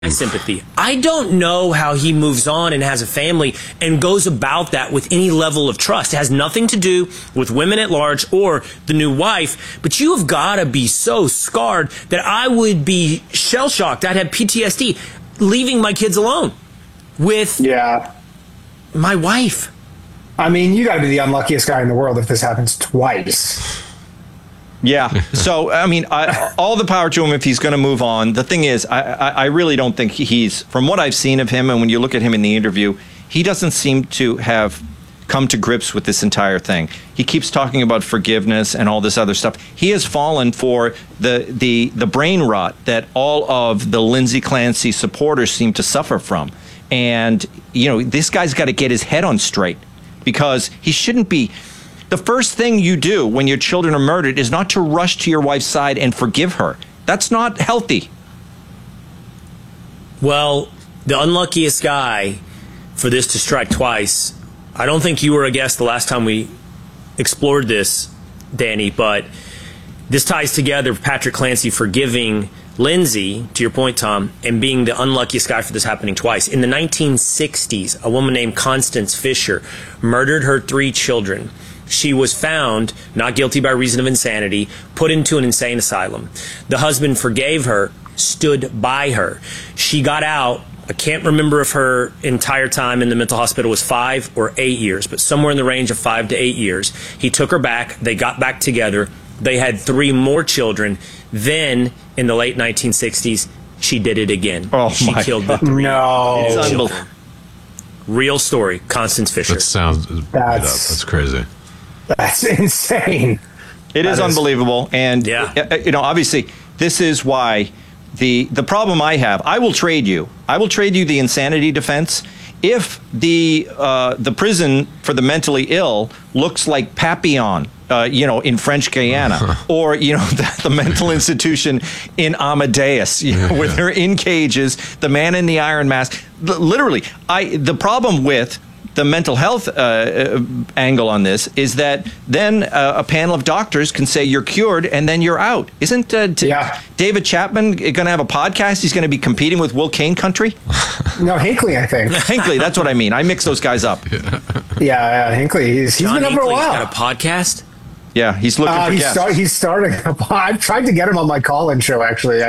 sympathy. I don't know how he moves on and has a family and goes about that with any level of trust. It has nothing to do with women at large or the new wife, but you have got to be so scarred that I would be shell-shocked. I'd have PTSD leaving my kids alone with my wife. I mean, you got to be the unluckiest guy in the world if this happens twice. Yeah. So, I mean, all the power to him if he's going to move on. The thing is, I really don't think he's, from what I've seen of him, and when you look at him in the interview, he doesn't seem to have come to grips with this entire thing. He keeps talking about forgiveness and all this other stuff. He has fallen for the brain rot that all of the Lindsay Clancy supporters seem to suffer from. And, you know, this guy's got to get his head on straight, because he shouldn't be. The first thing you do when your children are murdered is not to rush to your wife's side and forgive her. That's not healthy. Well, the unluckiest guy for this to strike twice, I don't think you were a guest the last time we explored this, Danny, but this ties together Patrick Clancy forgiving Lindsay, to your point, Tom, and being the unluckiest guy for this happening twice. In the 1960s, a woman named Constance Fisher murdered her 3 children. She was found not guilty by reason of insanity, put into an insane asylum. The husband forgave her, stood by her. She got out. I can't remember if her entire time in the mental hospital was 5 or 8 years, but somewhere in the range of 5 to 8 years. He took her back. They got back together. They had 3 more children. Then, in the late 1960s, she did it again. She killed the 3. No. It's unbelievable. Real story. Constance Fisher. That's crazy. That's insane. It is unbelievable. And, you know, obviously, this is why the problem I have, I will trade you the insanity defense if the prison for the mentally ill looks like Papillon, you know, in French Guyana, or, you know, the mental institution in Amadeus, you know, where they're in cages, the man in the iron mask. Literally, the problem with the mental health angle on this is that then a panel of doctors can say you're cured and then you're out. Isn't David Chapman going to have a podcast? He's going to be competing with Will Kane Country? No, Hinckley, I think. Hinckley, that's what I mean. I mix those guys up. Yeah, Hinckley. He's been up for a while. Got a podcast? Yeah, he's looking for guests. He's starting. I've tried to get him on my call-in show, actually.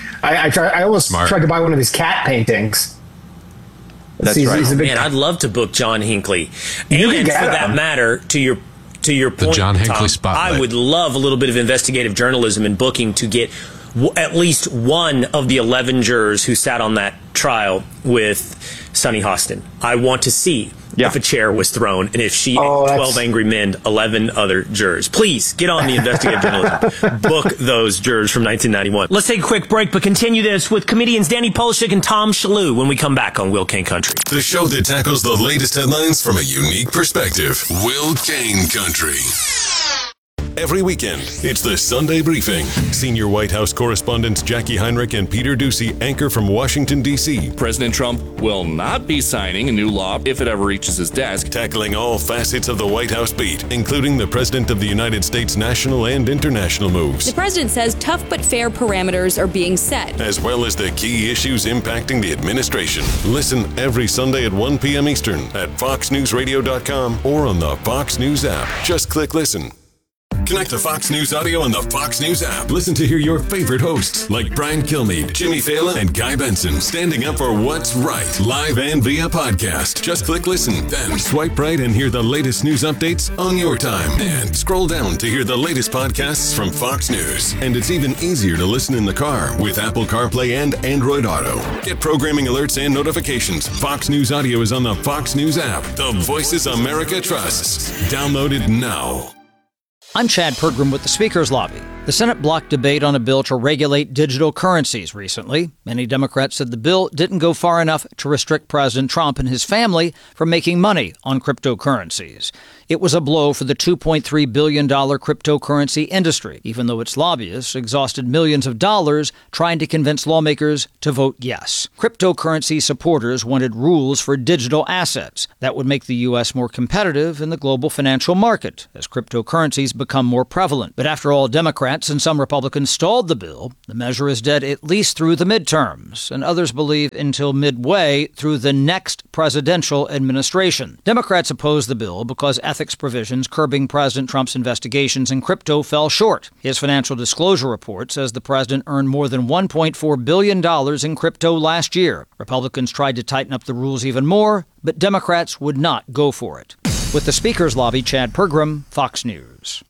I almost tried to buy one of his cat paintings. That's right. Man, I'd love to book John Hinckley. And for that matter, to your point, the John Hinckley Tom, spotlight. I would love a little bit of investigative journalism and booking to get at least one of the 11 jurors who sat on that trial with Sunny Hostin. I want to see if a chair was thrown and if 12 angry men, 11 other jurors. Please get on the investigative journalism. Book those jurors from 1991. Let's take a quick break, but continue this with comedians Danny Polishek and Tom Shalhoub when we come back on Will Kane Country. The show that tackles the latest headlines from a unique perspective. Will Kane Country. Every weekend, it's the Sunday Briefing. Senior White House correspondents Jackie Heinrich and Peter Doocy anchor from Washington, D.C. President Trump will not be signing a new law if it ever reaches his desk. Tackling all facets of the White House beat, including the President of the United States' national and international moves. The president says tough but fair parameters are being set, as well as the key issues impacting the administration. Listen every Sunday at 1 p.m. Eastern at foxnewsradio.com or on the Fox News app. Just click listen. Connect to Fox News Audio on the Fox News app. Listen to hear your favorite hosts like Brian Kilmeade, Jimmy Fallon, and Guy Benson standing up for what's right, live and via podcast. Just click listen, then swipe right and hear the latest news updates on your time. And scroll down to hear the latest podcasts from Fox News. And it's even easier to listen in the car with Apple CarPlay and Android Auto. Get programming alerts and notifications. Fox News Audio is on the Fox News app. The voices America trusts. Download it now. I'm Chad Pergram with the Speaker's Lobby. The Senate blocked debate on a bill to regulate digital currencies recently. Many Democrats said the bill didn't go far enough to restrict President Trump and his family from making money on cryptocurrencies. It was a blow for the $2.3 billion cryptocurrency industry, even though its lobbyists exhausted millions of dollars trying to convince lawmakers to vote yes. Cryptocurrency supporters wanted rules for digital assets that would make the U.S. more competitive in the global financial market as cryptocurrencies become more prevalent. But after all, Democrats Democrats and some Republicans stalled the bill, the measure is dead at least through the midterms, and others believe until midway through the next presidential administration. Democrats opposed the bill because ethics provisions curbing President Trump's investigations in crypto fell short. His financial disclosure report says the president earned more than $1.4 billion in crypto last year. Republicans tried to tighten up the rules even more, but Democrats would not go for it. With the Speaker's Lobby, Chad Pergram, Fox News.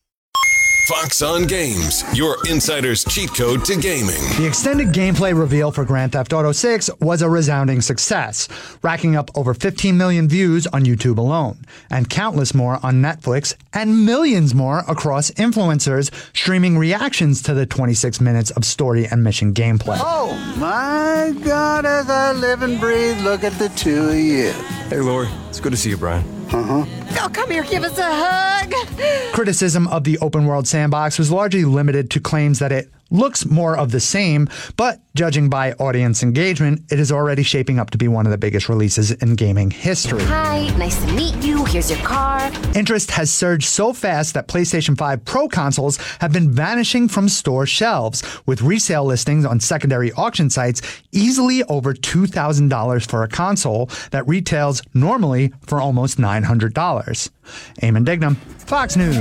Fox on Games, your insider's cheat code to gaming. The extended gameplay reveal for Grand Theft Auto 6 was a resounding success, racking up over 15 million views on YouTube alone, and countless more on Netflix, and millions more across influencers streaming reactions to the 26 minutes of story and mission gameplay. Oh my God, as I live and breathe, look at the two of you. Hey, Lori, it's good to see you, Brian. Uh-huh. Oh, come here, give us a hug. Criticism of the open world sandbox was largely limited to claims that it looks more of the same, but judging by audience engagement, it is already shaping up to be one of the biggest releases in gaming history. Hi, nice to meet you. Here's your car. Interest has surged so fast that PlayStation 5 Pro consoles have been vanishing from store shelves, with resale listings on secondary auction sites easily over $2,000 for a console that retails normally for almost $900. Eamon Dignam, Fox News.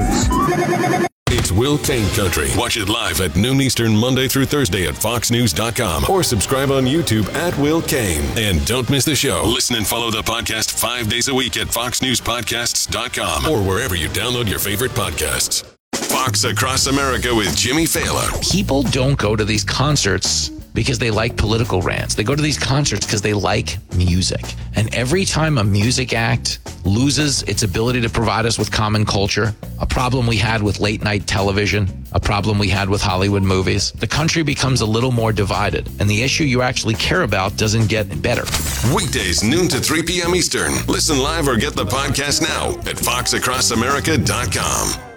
It's Will Kane Country. Watch it live at noon Eastern, Monday through Thursday at foxnews.com or subscribe on YouTube at Will Kane. And don't miss the show. Listen and follow the podcast 5 days a week at foxnewspodcasts.com or wherever you download your favorite podcasts. Fox Across America with Jimmy Fallon. People don't go to these concerts because they like political rants. They go to these concerts because they like music. And every time a music act loses its ability to provide us with common culture, a problem we had with late night television, a problem we had with Hollywood movies, the country becomes a little more divided. And the issue you actually care about doesn't get better. Weekdays, noon to 3 p.m. Eastern. Listen live or get the podcast now at foxacrossamerica.com.